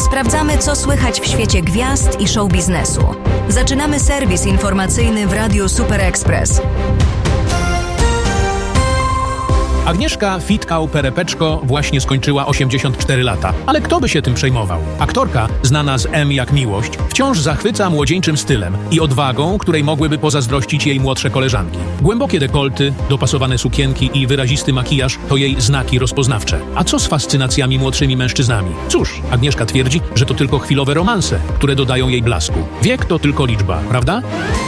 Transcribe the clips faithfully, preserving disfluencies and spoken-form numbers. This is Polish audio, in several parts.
Sprawdzamy, co słychać w świecie gwiazd i show biznesu. Zaczynamy serwis informacyjny w Radiu Super Express. Agnieszka Fitkał-Perepeczko właśnie skończyła osiemdziesiąt cztery lata. Ale kto by się tym przejmował? Aktorka, znana z M jak Miłość, wciąż zachwyca młodzieńczym stylem i odwagą, której mogłyby pozazdrościć jej młodsze koleżanki. Głębokie dekolty, dopasowane sukienki i wyrazisty makijaż to jej znaki rozpoznawcze. A co z fascynacjami młodszymi mężczyznami? Cóż, Agnieszka twierdzi, że to tylko chwilowe romanse, które dodają jej blasku. Wiek to tylko liczba, prawda?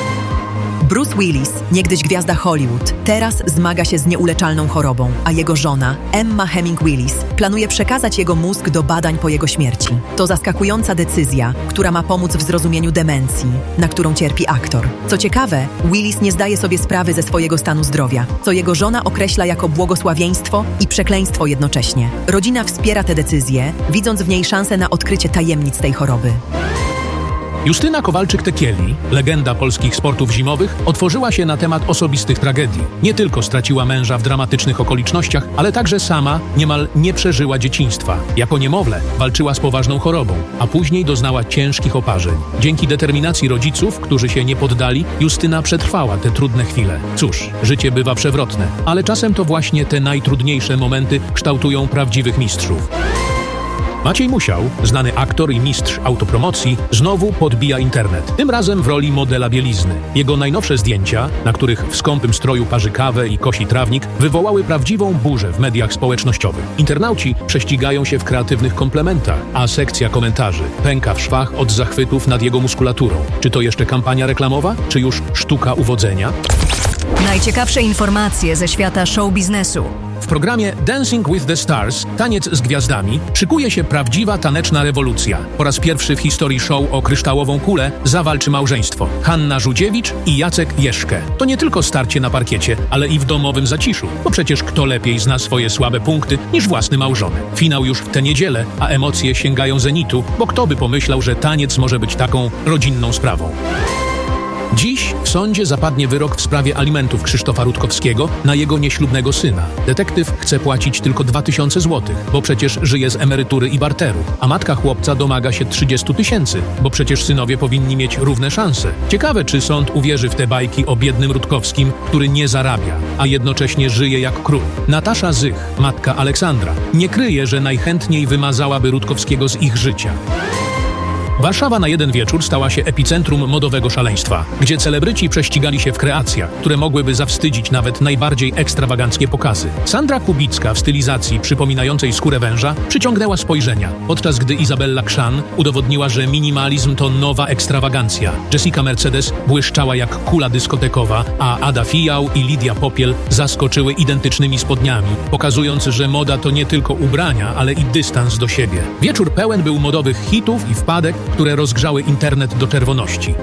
Bruce Willis, niegdyś gwiazda Hollywood, teraz zmaga się z nieuleczalną chorobą, a jego żona, Emma Heming Willis, planuje przekazać jego mózg do badań po jego śmierci. To zaskakująca decyzja, która ma pomóc w zrozumieniu demencji, na którą cierpi aktor. Co ciekawe, Willis nie zdaje sobie sprawy ze swojego stanu zdrowia, co jego żona określa jako błogosławieństwo i przekleństwo jednocześnie. Rodzina wspiera tę decyzję, widząc w niej szansę na odkrycie tajemnic tej choroby. Justyna Kowalczyk-Tekieli, legenda polskich sportów zimowych, otworzyła się na temat osobistych tragedii. Nie tylko straciła męża w dramatycznych okolicznościach, ale także sama niemal nie przeżyła dzieciństwa. Jako niemowlę walczyła z poważną chorobą, a później doznała ciężkich oparzeń. Dzięki determinacji rodziców, którzy się nie poddali, Justyna przetrwała te trudne chwile. Cóż, życie bywa przewrotne, ale czasem to właśnie te najtrudniejsze momenty kształtują prawdziwych mistrzów. Maciej Musiał, znany aktor i mistrz autopromocji, znowu podbija internet. Tym razem w roli modela bielizny. Jego najnowsze zdjęcia, na których w skąpym stroju parzy kawę i kosi trawnik, wywołały prawdziwą burzę w mediach społecznościowych. Internauci prześcigają się w kreatywnych komplementach, a sekcja komentarzy pęka w szwach od zachwytów nad jego muskulaturą. Czy to jeszcze kampania reklamowa, czy już sztuka uwodzenia? Najciekawsze informacje ze świata show biznesu. W programie Dancing with the Stars, Taniec z Gwiazdami, szykuje się prawdziwa taneczna rewolucja. Po raz pierwszy w historii show o kryształową kulę zawalczy małżeństwo. Hanna Żudziewicz i Jacek Jeszkę. To nie tylko starcie na parkiecie, ale i w domowym zaciszu. Bo przecież kto lepiej zna swoje słabe punkty niż własny małżony. Finał już w tę niedzielę, a emocje sięgają zenitu, bo kto by pomyślał, że taniec może być taką rodzinną sprawą. Dziś w sądzie zapadnie wyrok w sprawie alimentów Krzysztofa Rutkowskiego na jego nieślubnego syna. Detektyw chce płacić tylko dwa tysiące złotych, bo przecież żyje z emerytury i barteru, a matka chłopca domaga się trzydzieści tysięcy, bo przecież synowie powinni mieć równe szanse. Ciekawe, czy sąd uwierzy w te bajki o biednym Rutkowskim, który nie zarabia, a jednocześnie żyje jak król. Natasza Zych, matka Aleksandra, nie kryje, że najchętniej wymazałaby Rutkowskiego z ich życia. Warszawa na jeden wieczór stała się epicentrum modowego szaleństwa, gdzie celebryci prześcigali się w kreacjach, które mogłyby zawstydzić nawet najbardziej ekstrawaganckie pokazy. Sandra Kubicka w stylizacji przypominającej skórę węża przyciągnęła spojrzenia, podczas gdy Izabella Krzan udowodniła, że minimalizm to nowa ekstrawagancja. Jessica Mercedes błyszczała jak kula dyskotekowa, a Ada Fijał i Lidia Popiel zaskoczyły identycznymi spodniami, pokazując, że moda to nie tylko ubrania, ale i dystans do siebie. Wieczór pełen był modowych hitów i wpadek, które rozgrzały internet do czerwoności.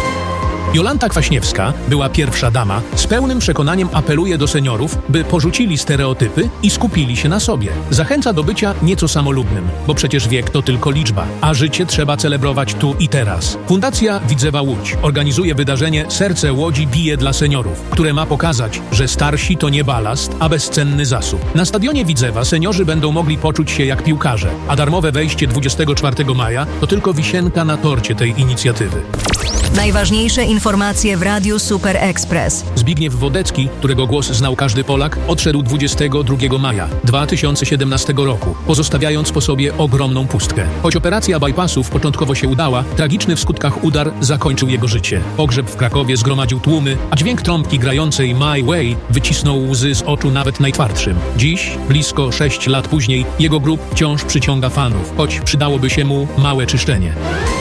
Jolanta Kwaśniewska, była pierwsza dama, z pełnym przekonaniem apeluje do seniorów, by porzucili stereotypy i skupili się na sobie. Zachęca do bycia nieco samolubnym, bo przecież wiek to tylko liczba, a życie trzeba celebrować tu i teraz. Fundacja Widzewa Łódź organizuje wydarzenie Serce Łodzi bije dla seniorów, które ma pokazać, że starsi to nie balast, a bezcenny zasób. Na stadionie Widzewa seniorzy będą mogli poczuć się jak piłkarze, a darmowe wejście dwudziestego czwartego maja to tylko wisienka na torcie tej inicjatywy. Najważniejsze informacje w Radiu Super Express. Zbigniew Wodecki, którego głos znał każdy Polak, odszedł dwudziestego drugiego maja dwa tysiące siedemnastego roku, pozostawiając po sobie ogromną pustkę. Choć operacja bypassów początkowo się udała, tragiczny w skutkach udar zakończył jego życie. Pogrzeb w Krakowie zgromadził tłumy, a dźwięk trąbki grającej My Way wycisnął łzy z oczu nawet najtwardszym. Dziś, blisko sześć lat później, jego grób wciąż przyciąga fanów, choć przydałoby się mu małe czyszczenie.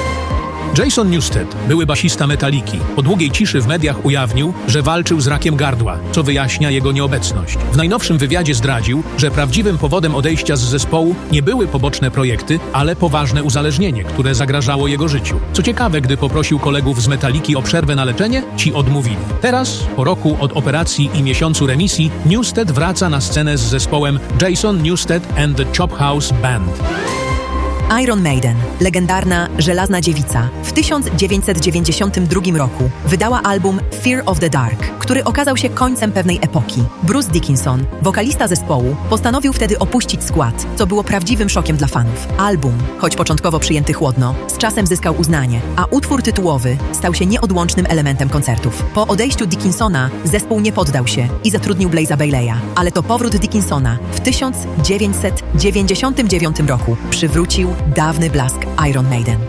Jason Newsted, były basista Metaliki, po długiej ciszy w mediach ujawnił, że walczył z rakiem gardła, co wyjaśnia jego nieobecność. W najnowszym wywiadzie zdradził, że prawdziwym powodem odejścia z zespołu nie były poboczne projekty, ale poważne uzależnienie, które zagrażało jego życiu. Co ciekawe, gdy poprosił kolegów z Metaliki o przerwę na leczenie, ci odmówili. Teraz, po roku od operacji i miesiącu remisji, Newsted wraca na scenę z zespołem Jason Newsted and the Chop House Band. Iron Maiden, legendarna Żelazna Dziewica, w tysiąc dziewięćset dziewięćdziesiątym drugim roku wydała album Fear of the Dark, który okazał się końcem pewnej epoki. Bruce Dickinson, wokalista zespołu, postanowił wtedy opuścić skład, co było prawdziwym szokiem dla fanów. Album, choć początkowo przyjęty chłodno, z czasem zyskał uznanie, a utwór tytułowy stał się nieodłącznym elementem koncertów. Po odejściu Dickinsona zespół nie poddał się i zatrudnił Blaze'a Bayley'a, ale to powrót Dickinsona w tysiąc dziewięćset dziewięćdziesiątym dziewiątym roku przywrócił dawny blask Iron Maiden.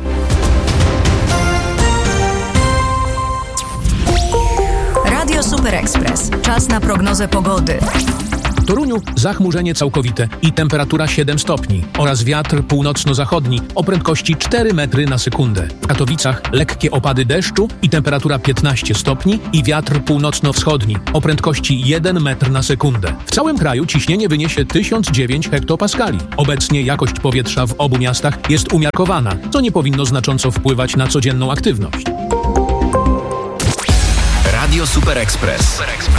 Radio Super Express. Czas na prognozę pogody. W Toruniu zachmurzenie całkowite i temperatura siedem stopni oraz wiatr północno-zachodni o prędkości cztery metry na sekundę. W Katowicach lekkie opady deszczu i temperatura piętnaście stopni i wiatr północno-wschodni o prędkości jeden metr na sekundę. W całym kraju ciśnienie wyniesie tysiąc dziewięć hektopaskali. Obecnie jakość powietrza w obu miastach jest umiarkowana, co nie powinno znacząco wpływać na codzienną aktywność. Radio Super Express.